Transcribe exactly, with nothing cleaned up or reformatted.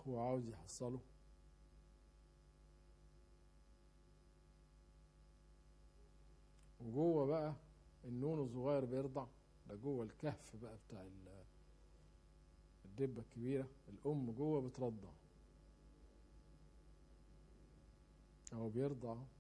هو عاوز يحصله. وجوه بقى النون الصغير بيرضع، ده جوه الكهف بقى بتاع الدبة الكبيرة، الأم جوه بترضع أو بيرضع.